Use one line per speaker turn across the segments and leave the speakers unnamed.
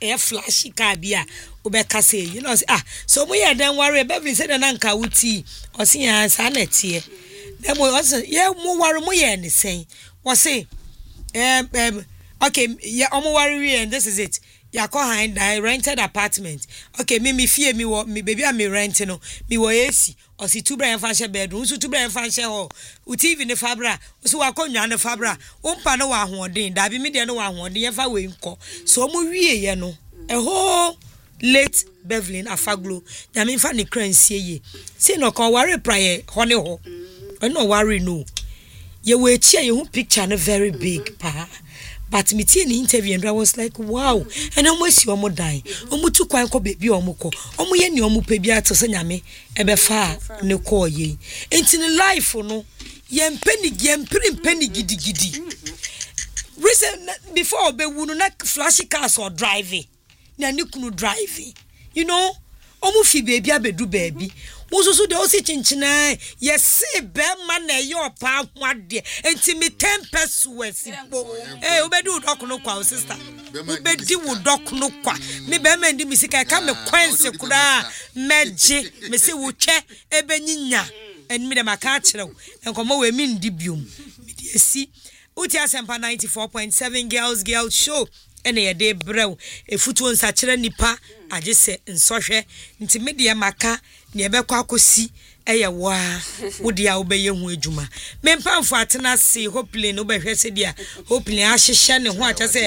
a flashy car bia obeka say you know so mo ye dan worry Beverly said na nka wuti o se yan sa na tie dem mo ye mo worry mo ye ne sen wo say okay yeah mo worry and this is it ya call hand I rented apartment okay me fie me baby am rent no me wo AC o si two brand fan share bedroom so two brand fan share ho u TV ne fabra so wa konwa ne fabra o mpa no wa hoden da bi me de no wa hoden ye fa we nko so mo wie ye no ho late Beverly Afaglo na me fa ne kransie ye say no kon worry prayer ho ne ho no worry no ye we chia ye hu picture no very big pa. But me in the interview and I was like, wow. And I'm with you, omo die. Omo tu kwan ko baby omo ko. Omo ye ni omo pe bia to se nyame e be fa ne ko ye. Enti ne life no, ye penny gidi. Reason before be wunu na flashy cars or driving. Na ni kunu driving. You know, omo fi baby abedu baby. So de osi chinchina yes be man na your pa hwade enti me 10 pesos bo obedi udok no kwa sister obedi udok no kwa me be man di misika ka me kwanse kura meje me se wo twe ebenyinya en me de maka kire enkomo we mi ndi biom me di esi uti asempa 94.7 girls show ene ye de brew efutu nsa kire nipa agese nsohwe nti me de maka ne ebekwa akosi eye wa wodi a obeye hu adwuma mempamfo atena se hopele no behwe se dia hopele ahyehye ne ho achese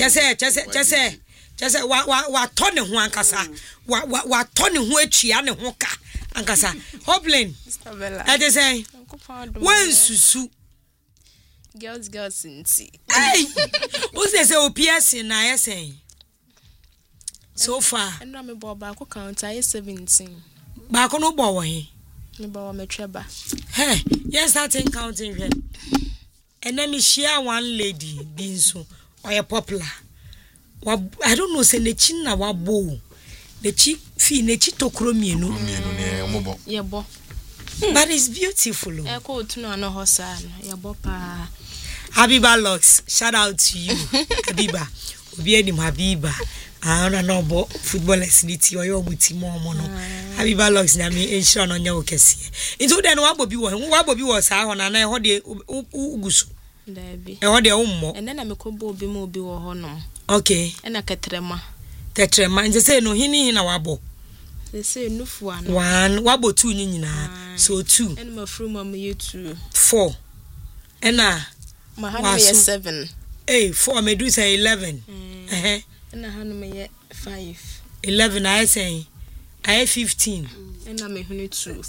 wa to ne ho ankasa wa to ne ho atua ne ho ka ankasa hopele ade say wen susu
girls nti
who say OPS na yesen so far
eno me bo ba ko count I 17
ba ko no bo wo he
me bo me tweba
yes starting counting here and then me share one lady binso or popular I don't know say nechi na wabo nechi fi nechi tokro mienu
ne omobo
ye bo
but it's beautiful
e ko tunu ano hosa no ye bo pa
Habiba Lux, shout out to you Habiba obi enim Habiba ana no bo footballers ni ti oyo muti mo no Habiba Lux na me ensure no nya okese into den wa bobi wo sa ho na na ho de ugusu
dabi
e ho de ummo
ene na me ko bo obi mo obi wo ho no
okay
ena ketrema
nje say no hini na wabo
say nufu ano
one wabo two nyina so two
ena ma fru mam ye 2
4 ena
mahanu ye 7
4 me do say 11
ena hanu me ye 5
11 I say I 15
ena me hunu 2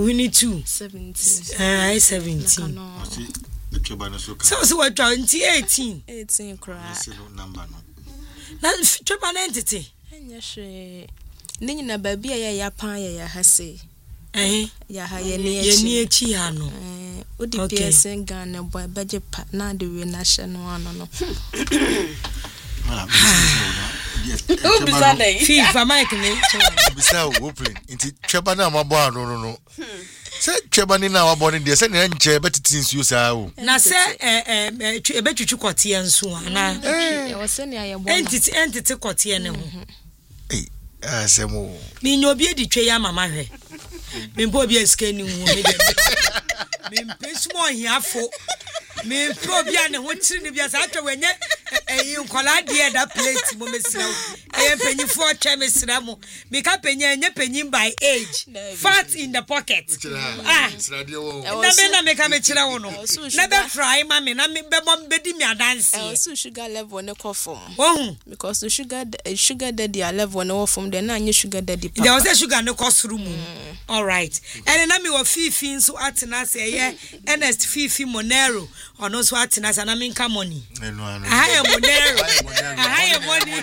17 I 17 so what 18
cry
number no
na tweba na entity
enya hwe ni nyina ba bia ya pan ya hase ya ha ye
ni echi ha no
odi PS Ghana boy beje pa na de we na hye no ano no
FIFA Mike ni
bisa open inti tweba na mabo ano no se tweba ni na wabo ni de se na nche betiti nsuo saa o
na se ebetwitwu kote nso ana
e wo se ne ayebo
entity kote ne ho
asemo
mi nyobi edi twe ya mama hwe mi mpo obi eske ni hu me de mi mpesu mo hiafo mi mpo obi ane ho tiri ne bia sa atwa wenye nkola de da plate mo mesira penyifo atwa mesira mo mi ka enye penyin by age fat in the pocket na me ka me kira wo no na be fry ma me na me be bom be di mi adanse
so sugar level ne kofom because the sugar daddy level ne wo fom de na anye sugar daddy papa
there was a sugar ne kosuru mu all right and na me wo fifi nso atena se ye Ernest Fifi Monero ono so atena se na me nka money Monero money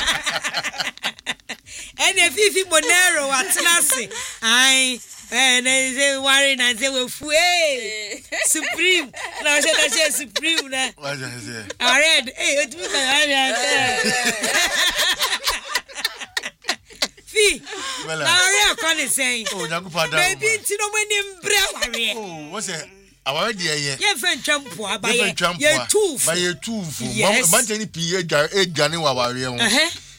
and Fifi Monero atena se and they worry na say we fu supreme na say supreme na
what you say
I read it me Fi na area kon say
oh nyakupa da
baby ntino mani mbra ware
oh what say aware de ye
fan twampo abaye ye tufu
ba ye tufu man tani pie edwane wa ware ho